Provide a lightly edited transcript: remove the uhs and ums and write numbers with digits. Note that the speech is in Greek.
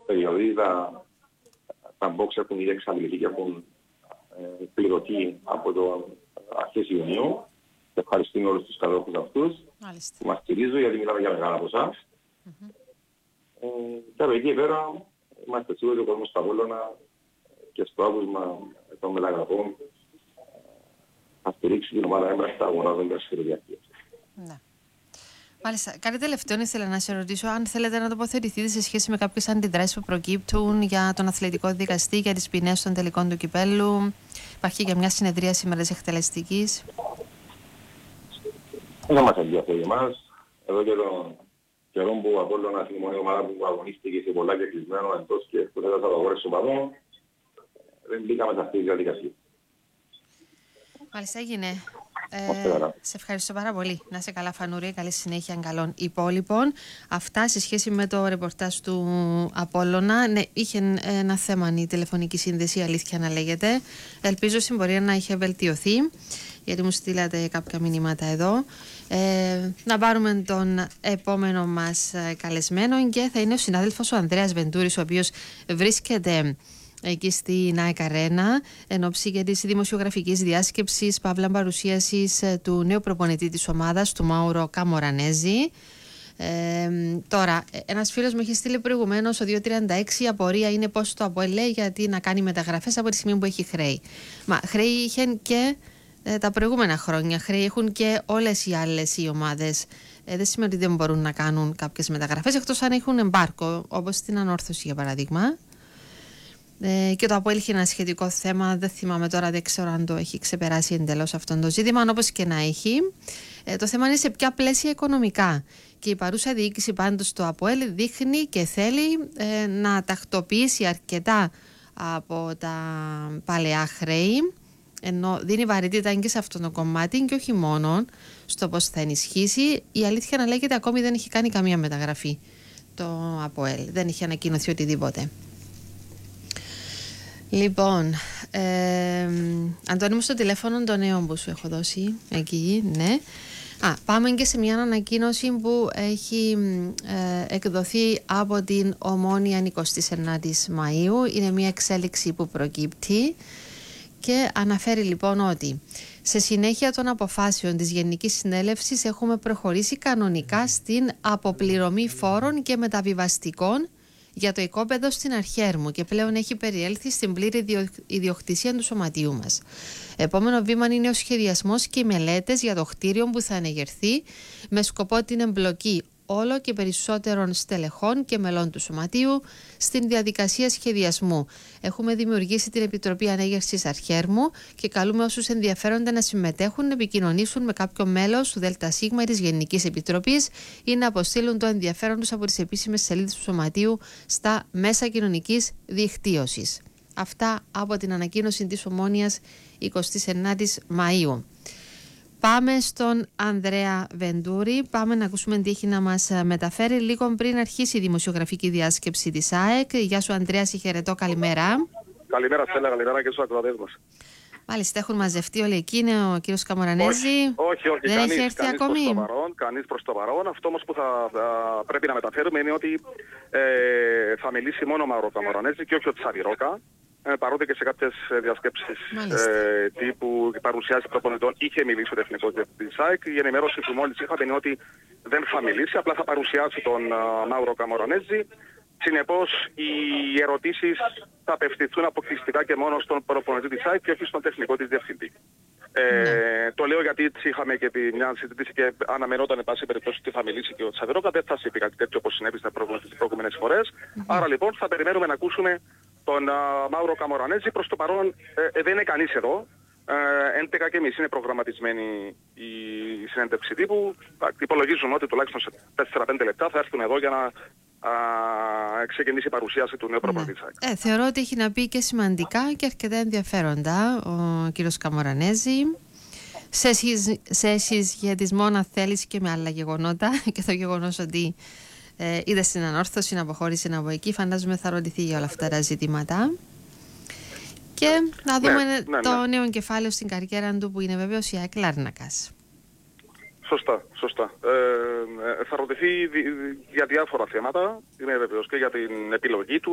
περιοδοί, τα box έχουν ήδη εξαντληθεί και έχουν πληρωθεί από το αρχές Ιουνίου. Ευχαριστούμε όλους τους κατόχους αυτούς που μας στηρίζουν, γιατί μιλάμε για μεγάλα ποσά. Και από εκεί πέρα είμαστε σίγουροι ότι ο κόσμος στα Απόλλωνα και στο άκουσμα των μεταγραφών θα στηρίξει την ομάδα έμπρακτα αγωνάζοντας χειροδιακές. Ναι. Μάλιστα. Κάτι τελευταίο ήθελα να σε ρωτήσω αν θέλετε να τοποθετηθείτε σε σχέση με κάποιες αντιδράσεις που προκύπτουν για τον αθλητικό δικαστή, για τις ποινές των τελικών του κυπέλλου. Υπάρχει και μια συνεδρία σήμερα της εκτελεστικής. Δεν μας ενδιαφέρει εμάς. Εδώ και τον καιρό που ο Απόλλωνας είναι η μόνη ομάδα που αγωνίστηκε σε πολλά και κλεισμένο εντός και που δεν θα απαγορεύσει στο παδό, δεν μπήκαμε σε αυτή τη διαδικασία. Μάλιστα, έγινε. Σε ευχαριστώ πάρα πολύ. Να είσαι καλά, Φανούρη. Καλή συνέχεια καλών υπόλοιπων. Αυτά σε σχέση με το ρεπορτάζ του Απόλλωνα. Ναι, είχε ένα θέμα η τηλεφωνική σύνδεση, αλήθεια να λέγεται. Ελπίζω στην πορεία να είχε βελτιωθεί, γιατί μου στείλατε κάποια μηνύματα εδώ. Να πάρουμε τον επόμενο μας καλεσμένο και θα είναι ο συνάδελφος ο Ανδρέας Βεντούρης, ο οποίος βρίσκεται εκεί στην ΑΕΚ Αρένα εν ώψη για της δημοσιογραφικής διάσκεψης παύλα παρουσίασης του νέου προπονητή της ομάδας, του Μάουρο Καμορανέζη. Τώρα, ένας φίλος μου έχει στείλει προηγουμένως ο 236, η απορία είναι πώς το ΑΠΟΕΛ λέει γιατί να κάνει μεταγραφές από τη στιγμή που έχει χρέη. Μα χρέη είχε και τα προηγούμενα χρόνια, χρέη έχουν και όλες οι άλλες οι ομάδες. Δεν σημαίνει ότι δεν μπορούν να κάνουν κάποιες μεταγραφές εκτός αν έχουν εμπάρκο, όπως την Ανόρθωση για παράδειγμα. Και το ΑΠΟΕΛ είχε ένα σχετικό θέμα, δεν θυμάμαι τώρα, δεν ξέρω αν το έχει ξεπεράσει εντελώς αυτό το ζήτημα, όπως και να έχει. Το θέμα είναι σε ποια πλαίσια οικονομικά. Και η παρούσα διοίκηση πάντως στο ΑΠΟΕΛ δείχνει και θέλει να τακτοποιήσει αρκετά από τα παλαιά χρέη, ενώ δίνει βαρύτητα και σε αυτό το κομμάτι και όχι μόνο στο πώς θα ενισχύσει. Η αλήθεια να λέγεται, ακόμη δεν έχει κάνει καμία μεταγραφή το ΑΠΟΕΛ, δεν έχει ανακοινωθεί οτιδήποτε. Λοιπόν, Αντώνη μου, στο τηλέφωνο το νέο που σου έχω δώσει εκεί, ναι. Πάμε και σε μια ανακοίνωση που έχει εκδοθεί από την Ομόνοια 29ης Μαΐου. Είναι μια εξέλιξη που προκύπτει και αναφέρει λοιπόν ότι σε συνέχεια των αποφάσεων της Γενικής Συνέλευσης έχουμε προχωρήσει κανονικά στην αποπληρωμή φόρων και μεταβιβαστικών για το οικόπεδο στην Αρχέρμου και πλέον έχει περιέλθει στην πλήρη ιδιοκτησία του σωματείου μας. Επόμενο βήμα είναι ο σχεδιασμός και οι μελέτες για το κτίριο που θα ανεγερθεί με σκοπό την εμπλοκή όλο και περισσότερων στελεχών και μελών του σωματείου στην διαδικασία σχεδιασμού. Έχουμε δημιουργήσει την Επιτροπή Ανέγερσης Αρχέρμου και καλούμε όσους ενδιαφέρονται να συμμετέχουν να επικοινωνήσουν με κάποιο μέλος του ΔΣ της Γενικής Επιτροπής ή να αποστείλουν το ενδιαφέρον τους από τις επίσημες σελίδες του σωματείου στα μέσα κοινωνικής δικτύωσης. Αυτά από την ανακοίνωση της Ομόνοιας 29ης Μαΐου. Πάμε στον Ανδρέα Βεντούρη. Πάμε να ακούσουμε τι έχει να μας μεταφέρει λίγο πριν αρχίσει η δημοσιογραφική διάσκεψη της ΑΕΚ. Γεια σου Ανδρέα, σε χαιρετώ, καλημέρα. Καλημέρα Στέλλα, καλημέρα και στους ακροατές μας. Μάλιστα, έχουν μαζευτεί όλοι εκεί, είναι ο κύριος Καμορανέζη. Όχι, δεν έχει έρθει ακόμη. Κανείς προς το παρόν. Αυτό όμως που θα πρέπει να μεταφέρουμε είναι ότι θα μιλήσει μόνο ο Μάουρο Καμορανέζη και όχι ο Τσαβιρόκα. Παρότι και σε κάποιες διασκέψεις τύπου παρουσιάσεις προπονητών είχε μιλήσει ο τεχνικός διευθυντής ΑΕΚ. Η ενημέρωση που μόλις είχαμε είναι ότι δεν θα μιλήσει, απλά θα παρουσιάσει τον Μάουρο Καμορανέζη. Συνεπώς οι ερωτήσεις θα απευθυνθούν αποκλειστικά και μόνο στον προπονητή της ΑΕΚ και όχι στον τεχνικό της διευθυντή. Το λέω γιατί έτσι είχαμε και μια συζήτηση και αναμενόταν εν πάση περιπτώσει ότι θα μιλήσει και ο Τσαβιρόκα. Δεν θα συμβεί κάτι τέτοιο όπως συνέβη στις προηγούμενες φορές. Άρα λοιπόν θα περιμένουμε να ακούσουμε τον Μάουρο Καμορανέζη. Προς το παρόν δεν είναι κανείς εδώ. 11:30 είναι προγραμματισμένη η συνέντευξη τύπου. Υπολογίζουμε ότι τουλάχιστον σε 4-5 λεπτά θα έρθουν εδώ για να ξεκινήσει η παρουσίαση του νέου προπονητή. Θεωρώ ότι έχει να πει και σημαντικά και αρκετά ενδιαφέροντα ο κύριος Καμορανέζη. Σε συσχετισμό αν θέλεις και με άλλα γεγονότα και το γεγονός ότι είδε στην Ανόρθωση να αποχώρησε από εκεί, φαντάζομαι θα ρωτηθεί για όλα αυτά τα ζητήματα. Και να δούμε το νέο κεφάλαιο στην καριέρα του που είναι βέβαιος η ΑΕΚ Λάρνακας. Σωστά. Θα ρωτηθεί για διάφορα θέματα, είμαι βέβαιος, και για την επιλογή του.